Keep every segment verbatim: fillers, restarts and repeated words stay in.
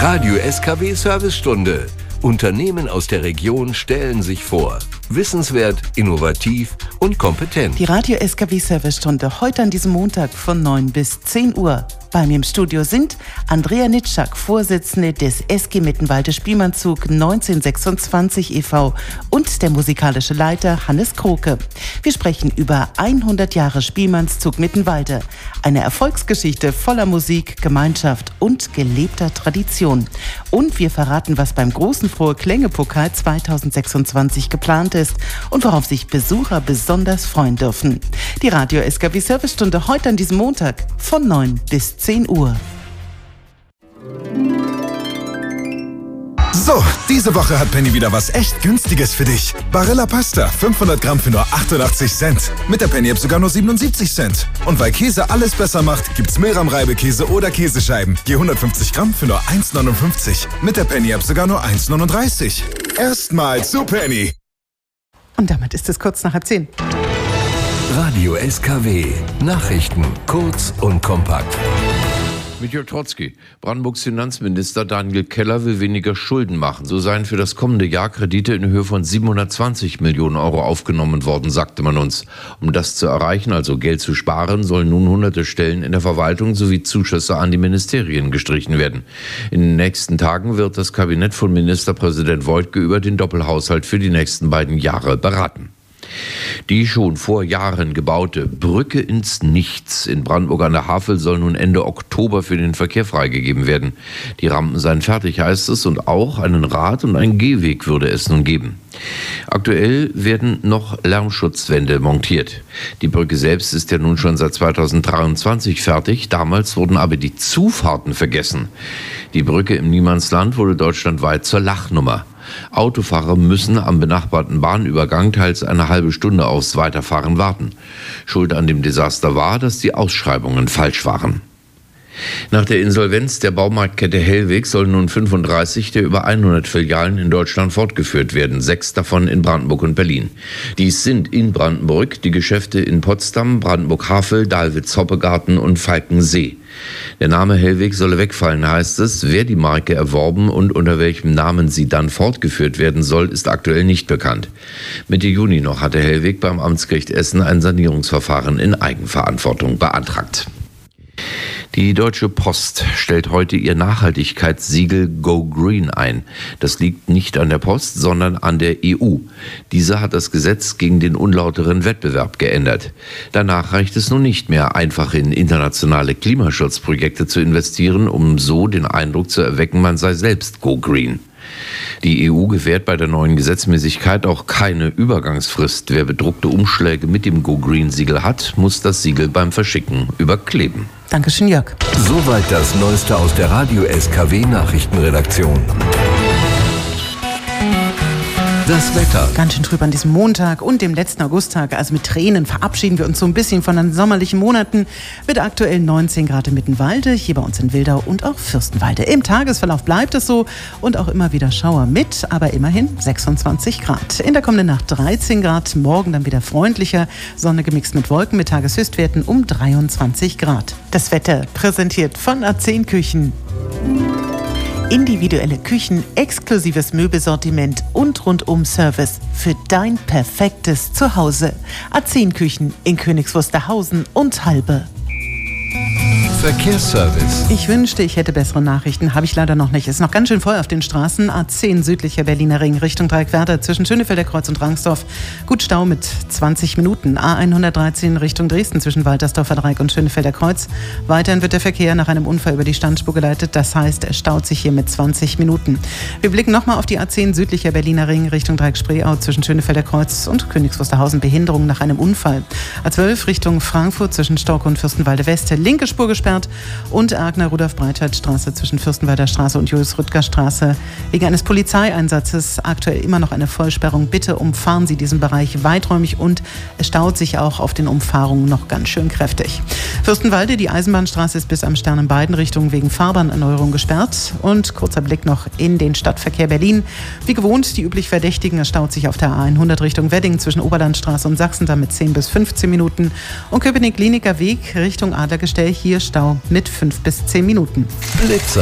Radio S K W Servicestunde. Unternehmen aus der Region stellen sich vor. Wissenswert, innovativ und kompetent. Die Radio S K W Servicestunde heute an diesem Montag von neun bis zehn Uhr. Bei mir im Studio sind Andrea Nitschak, Vorsitzende des S G Mittenwalde Spielmannszug neunzehnhundertsechsundzwanzig e V und der musikalische Leiter Hannes Kroke. Wir sprechen über hundert Jahre Spielmannszug Mittenwalde. Eine Erfolgsgeschichte voller Musik, Gemeinschaft und gelebter Tradition. Und wir verraten, was beim großen Frohe Klänge-Pokal zweitausendsechsundzwanzig geplant ist und worauf sich Besucher besonders freuen dürfen. Die Radio S K W Servicestunde heute an diesem Montag von neun bis zehn Uhr. So, diese Woche hat Penny wieder was echt Günstiges für dich. Barilla Pasta, fünfhundert Gramm für nur achtundachtzig Cent. Mit der Penny-App sogar nur siebenundsiebzig Cent. Und weil Käse alles besser macht, gibt's Milram-Reibekäse oder Käsescheiben. Je hundertfünfzig Gramm für nur eins neunundfünfzig. Mit der Penny-App sogar nur eins neununddreißig. Erstmal zu Penny. Und damit ist es kurz nach halb zehn. Radio S K W. Nachrichten kurz und kompakt. Mit Jörg Trotzki. Brandenburgs Finanzminister Daniel Keller will weniger Schulden machen. So seien für das kommende Jahr Kredite in Höhe von siebenhundertzwanzig Millionen Euro aufgenommen worden, sagte man uns. Um das zu erreichen, also Geld zu sparen, sollen nun hunderte Stellen in der Verwaltung sowie Zuschüsse an die Ministerien gestrichen werden. In den nächsten Tagen wird das Kabinett von Ministerpräsident Woidke über den Doppelhaushalt für die nächsten beiden Jahre beraten. Die schon vor Jahren gebaute Brücke ins Nichts in Brandenburg an der Havel soll nun Ende Oktober für den Verkehr freigegeben werden. Die Rampen seien fertig, heißt es, und auch einen Rad- und einen Gehweg würde es nun geben. Aktuell werden noch Lärmschutzwände montiert. Die Brücke selbst ist ja nun schon seit zweitausenddreiundzwanzig fertig. Damals wurden aber die Zufahrten vergessen. Die Brücke im Niemandsland wurde deutschlandweit zur Lachnummer. Autofahrer müssen am benachbarten Bahnübergang teils eine halbe Stunde aufs Weiterfahren warten. Schuld an dem Desaster war, dass die Ausschreibungen falsch waren. Nach der Insolvenz der Baumarktkette Hellweg sollen nun fünfunddreißig der über hundert Filialen in Deutschland fortgeführt werden, sechs davon in Brandenburg und Berlin. Dies sind in Brandenburg die Geschäfte in Potsdam, Brandenburg-Havel, Dahlwitz-Hoppegarten und Falkensee. Der Name Hellweg solle wegfallen, heißt es. Wer die Marke erworben und unter welchem Namen sie dann fortgeführt werden soll, ist aktuell nicht bekannt. Mitte Juni noch hatte Hellweg beim Amtsgericht Essen ein Sanierungsverfahren in Eigenverantwortung beantragt. Die Deutsche Post stellt heute ihr Nachhaltigkeitssiegel Go Green ein. Das liegt nicht an der Post, sondern an der E U. Diese hat das Gesetz gegen den unlauteren Wettbewerb geändert. Danach reicht es nun nicht mehr, einfach in internationale Klimaschutzprojekte zu investieren, um so den Eindruck zu erwecken, man sei selbst Go Green. Die E U gewährt bei der neuen Gesetzmäßigkeit auch keine Übergangsfrist. Wer bedruckte Umschläge mit dem Go Green Siegel hat, muss das Siegel beim Verschicken überkleben. Dankeschön, Jörg. Soweit das Neueste aus der Radio S K W Nachrichtenredaktion. Das Wetter. Ganz schön trüb an diesem Montag und dem letzten Augusttag. Also mit Tränen verabschieden wir uns so ein bisschen von den sommerlichen Monaten. Mit aktuell neunzehn Grad in Mittenwalde, hier bei uns in Wildau und auch Fürstenwalde. Im Tagesverlauf bleibt es so und auch immer wieder Schauer mit, aber immerhin sechsundzwanzig Grad. In der kommenden Nacht dreizehn Grad, morgen dann wieder freundlicher, Sonne gemixt mit Wolken mit Tageshöchstwerten um dreiundzwanzig Grad. Das Wetter präsentiert von A zehn Küchen. Individuelle Küchen, exklusives Möbelsortiment und Rundum-Service für dein perfektes Zuhause. A zehn Küchen in Königs Wusterhausen und Halbe. Verkehrsservice. Ich wünschte, ich hätte bessere Nachrichten. Habe ich leider noch nicht. Es ist noch ganz schön voll auf den Straßen. A zehn südlicher Berliner Ring Richtung Dreieckwerder zwischen Schönefelder Kreuz und Rangsdorf. Gut Stau mit zwanzig Minuten. A hundertdreizehn Richtung Dresden zwischen Waltersdorfer Dreieck und Schönefelder Kreuz. Weiterhin wird der Verkehr nach einem Unfall über die Standspur geleitet. Das heißt, er staut sich hier mit zwanzig Minuten. Wir blicken nochmal auf die A zehn südlicher Berliner Ring Richtung Dreieck-Spreeau zwischen Schönefelder Kreuz und Königs Wusterhausen. Behinderung nach einem Unfall. A zwölf Richtung Frankfurt zwischen Stork und Fürstenwalde West. Linke Spur gesperrt. Und Ergner-Rudolf-Breitscheid-Straße zwischen Fürstenwalder Straße und Julius-Rüttger-Straße. Wegen eines Polizeieinsatzes aktuell immer noch eine Vollsperrung. Bitte umfahren Sie diesen Bereich weiträumig und es staut sich auch auf den Umfahrungen noch ganz schön kräftig. Fürstenwalde, die Eisenbahnstraße ist bis am Stern in beiden Richtungen wegen Fahrbahnerneuerung gesperrt. Und kurzer Blick noch in den Stadtverkehr Berlin. Wie gewohnt, die üblich Verdächtigen, es staut sich auf der A hundert Richtung Wedding zwischen Oberlandstraße und Sachsendamm mit zehn bis fünfzehn Minuten. Und Köpenick-Kliniker Weg Richtung Adlergestell, hier Stau mit fünf bis zehn Minuten. Blitzer.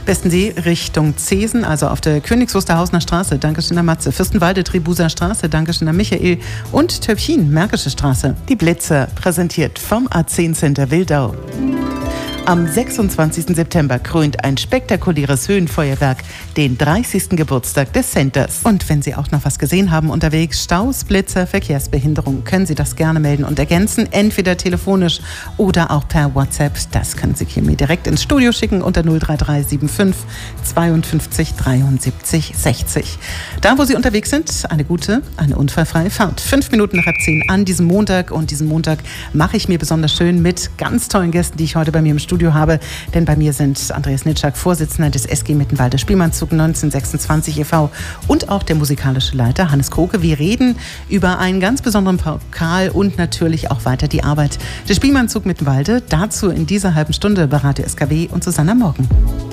Westensee Richtung Zesen, also auf der Königs Wusterhausener Straße, Dankeschön an Matze. Fürstenwalde Tribuser Straße, Dankeschön an Michael. Und Töpfchen, Märkische Straße. Die Blitzer, präsentiert vom A zehn Center Wildau. Am sechsundzwanzigsten September krönt ein spektakuläres Höhenfeuerwerk den dreißigsten Geburtstag des Centers. Und wenn Sie auch noch was gesehen haben unterwegs, Staus, Blitzer, Verkehrsbehinderung, können Sie das gerne melden und ergänzen, entweder telefonisch oder auch per WhatsApp. Das können Sie hier mir direkt ins Studio schicken unter null drei drei sieben fünf zweiundfünfzig dreiundsiebzig sechzig. Da, wo Sie unterwegs sind, eine gute, eine unfallfreie Fahrt. Fünf Minuten nach halb zehn an diesem Montag. Und diesen Montag mache ich mir besonders schön mit ganz tollen Gästen, die ich heute bei mir im Studio habe, denn bei mir sind Andreas Nitschak, Vorsitzender des S G Mittenwalder Spielmannszug neunzehnhundertsechsundzwanzig e V und auch der musikalische Leiter Hannes Kroke. Wir reden über einen ganz besonderen Pokal und natürlich auch weiter die Arbeit des Spielmannszug Mittenwalde. Dazu in dieser halben Stunde bei Radio S K W und Susanna Morgen.